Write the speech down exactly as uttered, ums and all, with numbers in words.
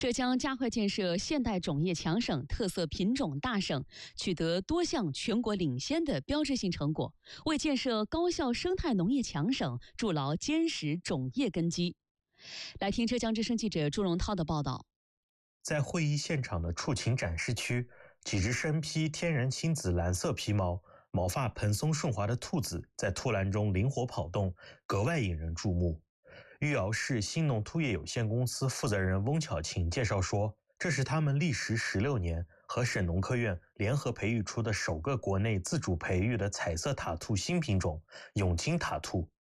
浙江加快建设现代种业强省、特色品种大省，取得多项全国领先的标志性成果，为建设高效生态农业强省筑牢坚实种业根基。来听浙江之声记者朱荣涛的报道。 在会议现场的畜禽展示区，几只身披天然亲子蓝色皮毛、毛发蓬松顺滑的兔子在兔栏中灵活跑动，格外引人注目。余姚市新农兔业有限公司负责人翁巧琴介绍说，这是他们历时十六年和省农科院联合培育出的首个国内自主培育的彩色塔兔新品种永金塔兔。